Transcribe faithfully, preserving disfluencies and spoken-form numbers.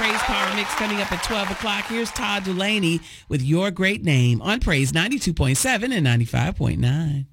Praise Power Mix coming up at twelve o'clock. Here's Todd Dulaney with Your Great Name on Praise ninety-two point seven and ninety-five point nine.